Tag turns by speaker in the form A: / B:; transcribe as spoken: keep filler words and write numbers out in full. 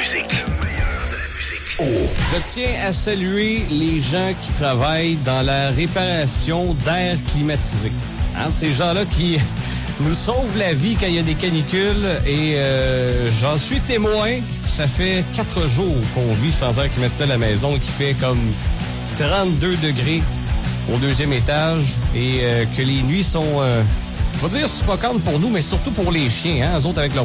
A: musique. Oh.
B: Je tiens à saluer les gens qui travaillent dans la réparation d'air climatisé. Hein, ces gens-là qui nous sauvent la vie quand il y a des canicules et euh, j'en suis témoin. Ça fait quatre jours qu'on vit sans air climatisé à la maison qui fait comme trente-deux degrés au deuxième étage et euh, que les nuits sont, euh, je veux dire, suffocantes pour nous, mais surtout pour les chiens. Hein, eux autres avec leur